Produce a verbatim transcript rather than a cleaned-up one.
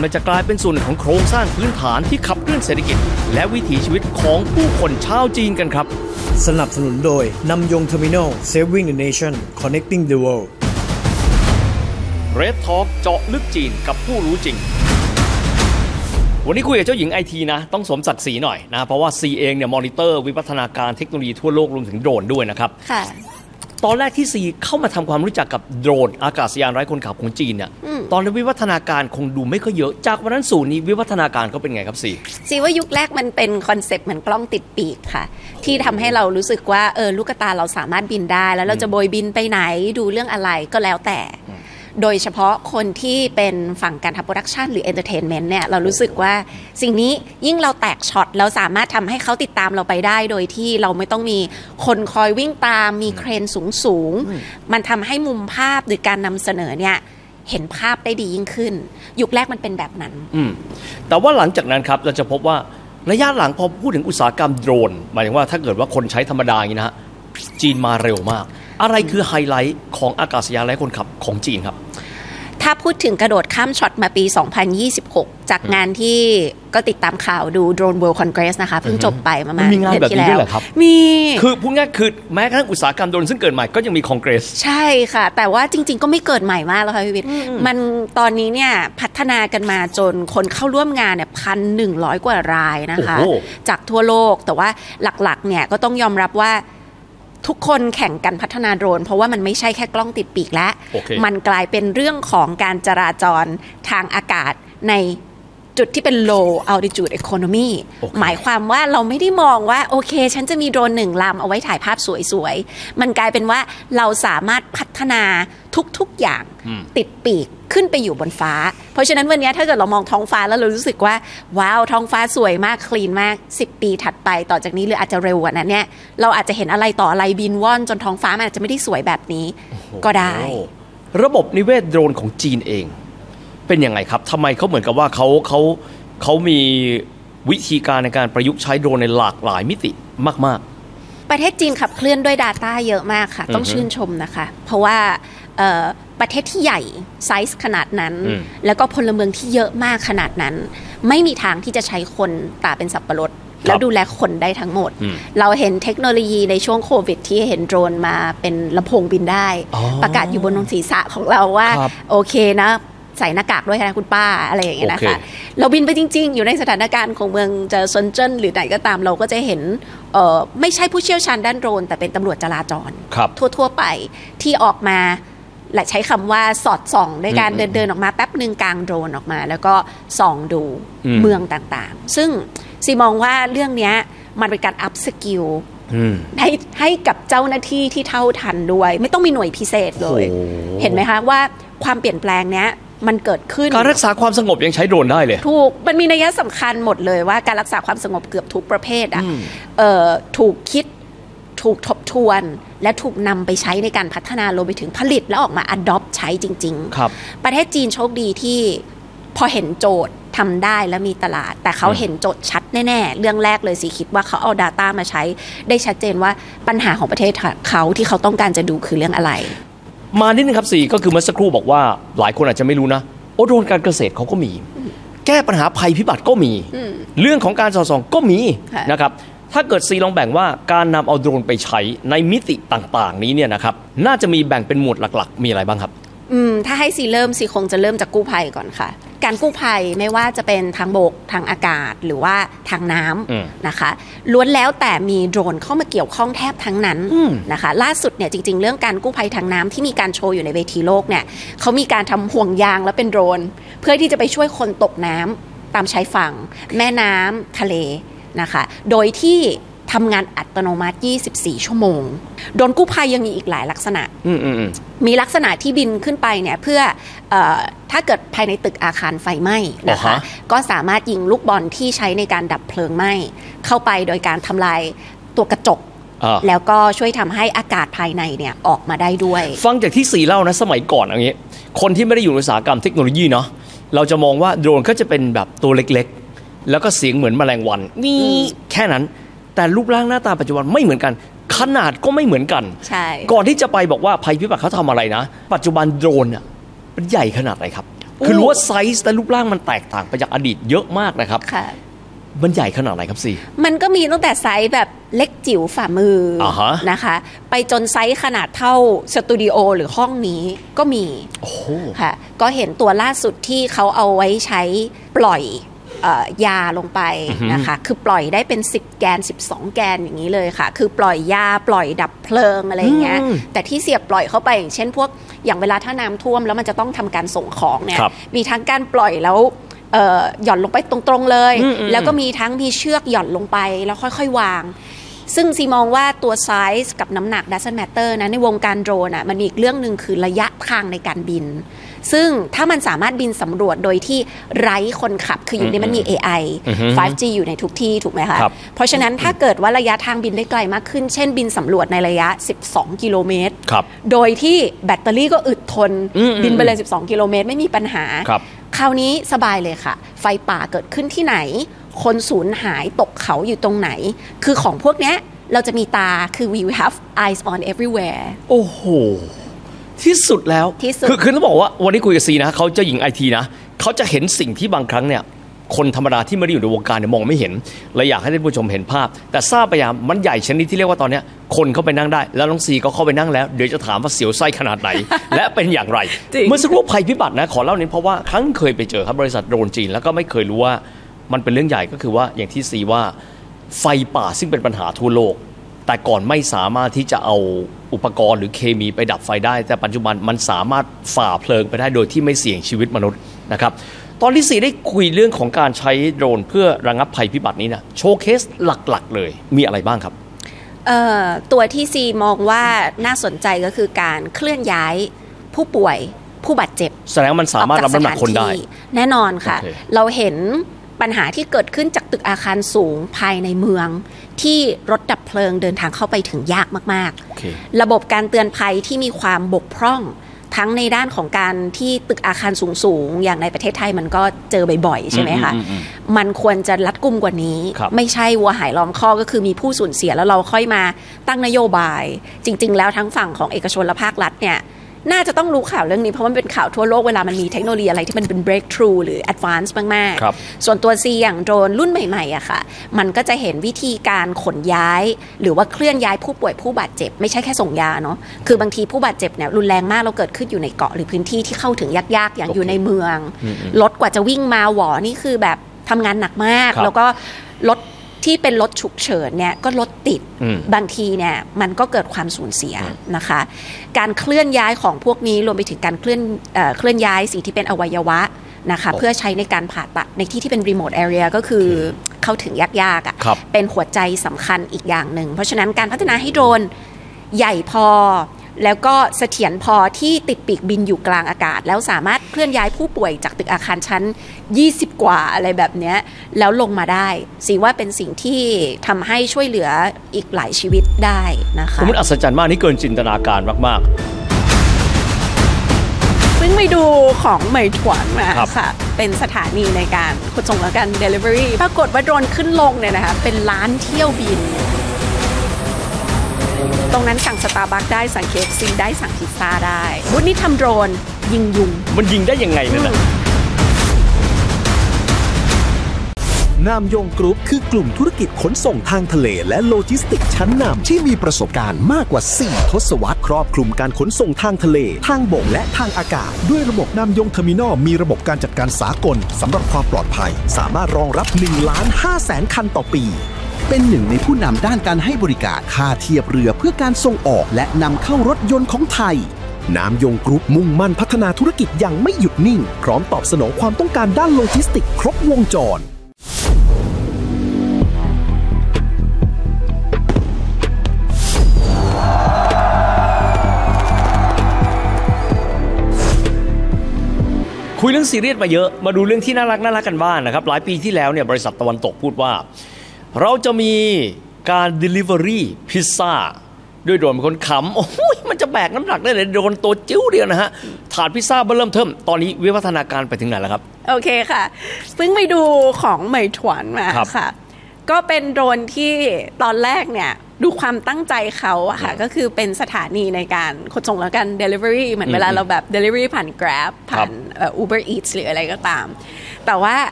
มันจะกลายเป็นส่วนหนึ่งของโครงสร้างพื้นฐานที่ขับเคลื่อนเศรษฐกิจและวิถีชีวิตของผู้คนชาวจีนกันครับสนับสนุนโดยนำยง Terminal Saving the Nation Connecting the World Red Talk เจาะลึกจีนกับผู้รู้จริงวันนี้คุยกับเจ้าหญิงไอทีนะต้องสมศักดิ์ศรีหน่อยนะเพราะว่า ซี เองเนี่ยมอนิเตอร์วิวัฒนาการเทคโนโลยีทั่วโลกรวมถึงโดรนด้วยนะครับค่ะตอนแรกที่ ซี เข้ามาทำความรู้จักกับโดรนอากาศยานไร้คนขับของจีนเนี่ยตอนนี้วิวัฒนาการคงดูไม่ค่อยเยอะจากวันนั้นสู่นี้วิวัฒนาการเขาเป็นไงครับ ซีซีว่ายุคแรกมันเป็นคอนเซ็ปต์เหมือนกล้องติดปีกค่ะที่ทำให้เรารู้สึกว่าเออลูกตาเราสามารถบินได้แล้วเราจะโบยบินไปไหนดูเรื่องอะไรก็แล้วแต่โดยเฉพาะคนที่เป็นฝั่งการทำโปรดักชันหรือเอนเตอร์เทนเมนต์เนี่ยเรารู้สึกว่าสิ่งนี้ยิ่งเราแตกช็อตเราสามารถทำให้เขาติดตามเราไปได้โดยที่เราไม่ต้องมีคนคอยวิ่งตามมีเครนสูงสูงมันทำให้มุมภาพหรือการนำเสนอเนี่ยเห็นภาพได้ดียิ่งขึ้นยุคแรกมันเป็นแบบนั้นแต่ว่าหลังจากนั้นครับเราจะพบว่าระยะหลังพอพูดถึงอุตสาหกรรมโดรนหมายถึงว่าถ้าเกิดว่าคนใช้ธรรมดาอย่างนี้นะฮะจีนมาเร็วมากอะไรคือไฮไลท์ของอากาศยานไร้คนขับของจีนครับถ้าพูดถึงกระโดดข้ามช็อตมาปีสองพันยี่สิบหกจากงานที่ก็ติดตามข่าวดู Drone World Congress นะคะเพิ่งจบไปประมาณเดือนที่แล้วมีคือพูดง่ายคือแม้กระทั่งอุตสาหกรรมโดรนซึ่งเกิดใหม่ก็ยังมีคอนเกรสใช่ค่ะแต่ว่าจริงๆก็ไม่เกิดใหม่มากแล้วค่ะพี่วิทย์มันตอนนี้เนี่ยพัฒนากันมาจนคนเข้าร่วมงานเนี่ยพันหนึ่งร้อยกว่ารายนะคะจากทั่วโลกแต่ว่าหลักๆเนี่ยก็ต้องยอมรับว่าทุกคนแข่งกันพัฒนาโดรนเพราะว่ามันไม่ใช่แค่กล้องติดปีกแล้ว okay. มันกลายเป็นเรื่องของการจราจรทางอากาศในจุดที่เป็น low altitude economy okay. หมายความว่าเราไม่ได้มองว่าโอเคฉันจะมีโดรนหนึ่งลำเอาไว้ถ่ายภาพสวยๆมันกลายเป็นว่าเราสามารถพัฒนาทุกๆอย่างติดปีกขึ้นไปอยู่บนฟ้าเพราะฉะนั้นวันนี้ถ้าเกิดเรามองท้องฟ้าแล้วเรารู้สึกว่าว้าวท้องฟ้าสวยมากคลีนมากสิบปีถัดไปต่อจากนี้หรืออาจจะเร็วกว่านั้นเนี่ยเราอาจจะเห็นอะไรต่ออะไรบินว่อนจนท้องฟ้ามันอาจจะไม่ได้สวยแบบนี้ก็ได้ระบบนิเวศโดรนของจีนเองเป็นยังไงครับทำไมเขาเหมือนกับว่าเขาเขาเขามีวิธีการในการประยุกต์ใช้โดรนในหลากหลายมิติมากๆประเทศจีนขับเคลื่อนด้วย Data เยอะมากค่ะต้องชื่นชมนะคะเพราะว่าประเทศที่ใหญ่ไซส์ขนาดนั้นแล้วก็พลเมืองที่เยอะมากขนาดนั้นไม่มีทางที่จะใช้คนตาเป็นสับปะรดแล้วดูแลคนได้ทั้งหมดเราเห็นเทคโนโลยีในช่วงโควิดที่เห็นโดรนมาเป็นลำโพงบินได้ประกาศอยู่บนศีรษะของเราว่าโอเคนะใส่หน้ากากด้วยนะคุณป้าอะไรอย่างเงี้ยนะคะ okay. เราบินไปจริงๆอยู่ในสถานการณ์ของเมืองจะซนเจิ้นหรือไหนก็ตามเราก็จะเห็นไม่ใช่ผู้เชี่ยวชาญด้านโดรนแต่เป็นตำรวจจราจรทั่วๆไปที่ออกมาและใช้คำว่าสอดส่องในการเดินเดินออกมาแป๊บหนึ่งกลางโดรนออกมาแล้วก็ส่องดูเมืองต่างๆซึ่งซีมองว่าเรื่องนี้มันเป็นการอัพสกิลให้ให้กับเจ้าหน้าที่ที่เท่าทันด้วยไม่ต้องมีหน่วยพิเศษเลยเห็นไหมคะว่าความเปลี่ยนแปลงเนี้ยมันเกิดขึ้นการรักษาความสงบยังใช้โดรนได้เลยถูกมันมีนัยสำคัญหมดเลยว่าการรักษาความสงบเกือบทุกประเภทอ่ะเอ่อถูกคิดถูกทบทวนและถูกนำไปใช้ในการพัฒนาลงไปถึงผลิตแล้วออกมา adopt ใช้จริงๆครับประเทศจีนโชคดีที่พอเห็นโจทย์ทำได้และมีตลาดแต่เขาเห็นโจทย์ชัดแน่ๆเรื่องแรกเลยสิคิดว่าเขาเอา data มาใช้ได้ชัดเจนว่าปัญหาของประเทศเขาที่เขาต้องการจะดูคือเรื่องอะไรมานิดนึงครับสี่ก็คือเมื่อสักครู่บอกว่าหลายคนอาจจะไม่รู้นะโอ้โดรนการเกษตรเขาก็มีแก้ปัญหาภัยพิบัติก็มีเรื่องของการสอดส่องก็มีนะครับถ้าเกิดซีลองแบ่งว่าการนำเอาโดรนไปใช้ในมิติต่างๆนี้เนี่ยนะครับน่าจะมีแบ่งเป็นหมวดหลักๆมีอะไรบ้างครับอืมถ้าให้ซีเริ่มซีคงจะเริ่มจากกู้ภัยก่อนค่ะการกู้ภัยไม่ว่าจะเป็นทางบกทางอากาศหรือว่าทางน้ำนะคะล้วนแล้วแต่มีโดรนเข้ามาเกี่ยวข้องแทบทั้งนั้นนะคะล่าสุดเนี่ยจริงๆเรื่องการกู้ภัยทางน้ำที่มีการโชว์อยู่ในเวทีโลกเนี่ยเขามีการทำห่วงยางแล้วเป็นโดรนเพื่อที่จะไปช่วยคนตกน้ำตามชายฝั่งแม่น้ำทะเลนะคะโดยที่ทำงานอัตโนมัติยี่สิบสี่ชั่วโมงโดรนกู้ภัยยังมีอีกหลายลักษณะมีลักษณะที่บินขึ้นไปเนี่ยเพื่อเอ่อถ้าเกิดภายในตึกอาคารไฟไหม้นะคะ uh-huh. ก็สามารถยิงลูกบอลที่ใช้ในการดับเพลิงไหม้เข้าไปโดยการทำลายตัวกระจก uh. แล้วก็ช่วยทำให้อากาศภายในเนี่ยออกมาได้ด้วยฟังจากที่สี่เล่านะสมัยก่อนอย่างนี้คนที่ไม่ได้อยู่ในอุตสาหกรรมเทคโนโลยีเนาะเราจะมองว่าโดรนก็จะเป็นแบบตัวเล็กๆแล้วก็เสียงเหมือนแมลงวันนี่แค่นั้นแต่รูปร่างหน้าตาปัจจุบันไม่เหมือนกันขนาดก็ไม่เหมือนกันใช่ก่อนที่จะไปบอกว่าภัยพิบัติเขาทำอะไรนะปัจจุบันโดรนเนี่ยมันใหญ่ขนาดไหนครับคือรู้ว่าไซส์และรูปร่างมันแตกต่างไปจากอดีตเยอะมากนะครับค่ะมันใหญ่ขนาดไหนครับซีมันก็มีตั้งแต่ไซส์แบบเล็กจิ๋วฝ่ามือ uh-huh. นะคะไปจนไซส์ขนาดเท่าสตูดิโอหรือห้องนี้ก็มี oh. ค่ะก็เห็นตัวล่าสุดที่เขาเอาไว้ใช้ปล่อยเอ่อยาลงไป uh-huh. นะคะคือปล่อยได้เป็นสิบแกนสิบสองแกนอย่างนี้เลยค่ะคือปล่อยยาปล่อยดับเพลิงอะไรอย่างเงี้ย uh-huh. แต่ที่เสียบปล่อยเข้าไปเช่นพวกอย่างเวลาถ้าน้ำท่วมแล้วมันจะต้องทำการส่งของเนี่ยมีทั้งการปล่อยแล้วหย่อนลงไปตรงๆเลยแล้วก็มีทั้งมีเชือกหย่อนลงไปแล้วค่อยๆวางซึ่งซีมองว่าตัวไซส์กับน้ำหนัก doesn't matter นะในวงการโดรนอ่ะมันมีอีกเรื่องนึงคือระยะทางในการบินซึ่งถ้ามันสามารถบินสำรวจโดยที่ไร้คนขับคืออยู่ในมันมี เอ ไอ ไฟว์ จี อยู่ในทุกที่ถูกไหมคะเพราะฉะนั้นถ้าเกิดว่าระยะทางบินได้ไกลมากขึ้นเช่นบินสำรวจในระยะสิบสองกิโลเมตรโดยที่แบตเตอรี่ก็อึดทนบินไปเลยสิบสองกิโลเมตรไม่มีปัญหาคราวนี้สบายเลยค่ะไฟป่าเกิดขึ้นที่ไหนคนสูญหายตกเขาอยู่ตรงไหนคือของพวกเนี้ยเราจะมีตาคือ we have eyes on everywhere โอ้โหที่สุดแล้วที่สุดคือคือต้องบอกว่าวันนี้คุยกับซีนะเขาเจ้าหญิงไอทีนะเขาจะเห็นสิ่งที่บางครั้งเนี่ยคนธรรมดาที่ไม่ได้อยู่ในวงการเนี่ยมองไม่เห็นเลยอยากให้ท่านผู้ชมเห็นภาพแต่ทราบไปอย่างมันใหญ่ชนิดที่เรียกว่าตอนนี้คนเข้าไปนั่งได้แล้วน้องซีก็เข้าไปนั่งแล้วเดี๋ยวจะถามว่าเสียวไส้ขนาดไหน และเป็นอย่างไร เมื่อสักครู่ภัยพิบัตินะขอเล่านิดเพราะว่าครั้งเคยไปเจอครับบริษัทโดรนจีนแล้วก็ไม่เคยรู้ว่ามันเป็นเรื่องใหญ่ก็คือว่าอย่างที่ซีว่าไฟป่าซึ่งเป็นปัญหาทั่วโลกแต่ก่อนไม่สามารถที่จะเอาอุปกรณ์หรือเคมีไปดับไฟได้แต่ปัจจุบันมันสามารถฝ่าเพลิงไปได้โดยที่ไม่เสี่ยงชีวิตมนุษย์นะครับตอนที่สี่ได้คุยเรื่องของการใช้โดรนเพื่อระงับภัยพิบัตินี้นะโชว์เคสหลักๆเลยมีอะไรบ้างครับตัวที่ซีมองว่าน่าสนใจก็คือการเคลื่อนย้ายผู้ป่วยผู้บาดเจ็บแสดงว่ามันสามารถรับน้ำหนักคนได้แน่นอนค่ะ okay. เราเห็นปัญหาที่เกิดขึ้นจากตึกอาคารสูงภายในเมืองที่รถดับเพลิงเดินทางเข้าไปถึงยากมากๆ okay. ระบบการเตือนภัยที่มีความบกพร่องทั้งในด้านของการที่ตึกอาคารสูงๆอย่างในประเทศไทยมันก็เจอบ่อยๆใช่ไหมคะมันควรจะรัดกุมกว่านี้ไม่ใช่วัวหายล้อมคอกก็คือมีผู้สูญเสียแล้วเราค่อยมาตั้งนโยบายจริงๆแล้วทั้งฝั่งของเอกชนและภาครัฐเนี่ยน่าจะต้องรู้ข่าวเรื่องนี้เพราะมันเป็นข่าวทั่วโลกเวลามันมีเทคโนโลยีอะไรที่มันเป็น breakthrough หรือ advance มากๆส่วนตัว C อย่างโดรนรุ่นใหม่ๆอะค่ะมันก็จะเห็นวิธีการขนย้ายหรือว่าเคลื่อนย้ายผู้ป่วยผู้บาดเจ็บไม่ใช่แค่ส่งยาเนาะคือบางทีผู้บาดเจ็บเนี่ยรุนแรงมากเราเกิดขึ้นอยู่ในเกาะหรือพื้นที่ที่เข้าถึงยากๆอย่างอยู่ในเมืองรถกว่าจะวิ่งมาหวอนี่คือแบบทำงานหนักมากแล้วก็รถที่เป็นรถฉุกเฉินเนี่ยก็รถติดบางทีเนี่ยมันก็เกิดความสูญเสียนะคะการเคลื่อนย้ายของพวกนี้รวมไปถึงการเคลื่อนเอ่อเคลื่อนย้ายสิ่งที่เป็นอวัยวะนะคะเพื่อใช้ในการผ่าตัดในที่ที่เป็น remote area ก็คือเข้าถึงยากๆอ่ะเป็นหัวใจสำคัญอีกอย่างหนึ่งเพราะฉะนั้นการพัฒนาให้โดรนใหญ่พอแล้วก็เสถียรพอที่ติดปีกบินอยู่กลางอากาศแล้วสามารถเคลื่อนย้ายผู้ป่วยจากตึกอาคารชั้นยี่สิบกว่าอะไรแบบนี้แล้วลงมาได้สิว่าเป็นสิ่งที่ทำให้ช่วยเหลืออีกหลายชีวิตได้นะคะมันอัศจรรย์มากนี่เกินจินตนาการมากๆซึ่งไปดูของเหมยถวนมาค่ะเป็นสถานีในการขนส่งและการ delivery ปรากฏว่าโดรนขึ้นลงเนี่ยนะคะเป็นล้านเที่ยวบินตรงนั้นสั่งสตาร์บัคได้สั่ง เค เอฟ ซี ได้สั่งพิซซ่าได้วุฒินี่ทำโดรนยิงยุงมันยิงได้ยังไงเนี่ยนะนามยงกรุ๊ปคือกลุ่มธุรกิจขนส่งทางทะเลและโลจิสติกชั้นนำที่มีประสบการณ์มากกว่าสี่ทศวรรษครอบคลุมการขนส่งทางทะเลทางบกและทางอากาศด้วยระบบนามยงเทอร์มินอลมีระบบการจัดการสากลสำหรับความปลอดภัยสามารถรองรับ หนึ่งล้านห้าแสน คันต่อปีเป็นหนึ่งในผู้นำด้านการให้บริการค่าเทียบเรือเพื่อการส่งออกและนำเข้ารถยนต์ของไทยนามยงกรุ๊ปมุ่งมั่นพัฒนาธุรกิจอย่างไม่หยุดนิ่งพร้อมตอบสนองความต้องการด้านโลจิสติกครบวงจรคุยเรื่องซีเรียสมาเยอะมาดูเรื่องที่น่ารักน่ารักกันบ้าง นะครับหลายปีที่แล้วเนี่ยบริษัทตะวันตกพูดว่าเราจะมีการ delivery พิซซ่าด้วยโดรนเป็นคนขำโอ้ยมันจะแบกน้ำหนักได้เลยโดรนตัวจิ้วเดียวนะฮะถาดพิซซ่าเริ่มเทิมตอนนี้วิวัฒนาการไปถึงไหนแล้วครับโอเคค่ะเพิ่งไปดูของเหมยถวนมาค่ะก็เป็นโดรนที่ตอนแรกเนี่ยดูความตั้งใจเขาอะค่ะก็คือเป็นสถานีในการขนส่งแล้วกัน delivery เหมือนเวลาเราแบบ delivery ผ่าน Grab ผ่าน Uber Eats หรืออะไรก็ตามแต่ว่า